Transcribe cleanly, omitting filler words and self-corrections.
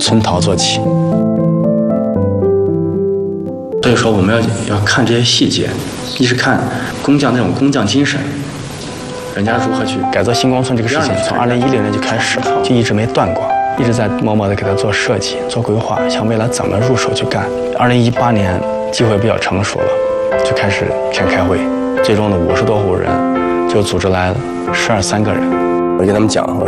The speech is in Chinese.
村陶做起。所以说，我们要看这些细节，一是看工匠那种工匠精神，人家如何去改造星光村这个事情，从2010年就开始了，就一直没断过，一直在默默的给他做设计、做规划，想未来怎么入手去干。2018年机会比较成熟了，就开始全开会，最终的50多户人就组织来了12、13个人。 我跟他们讲，我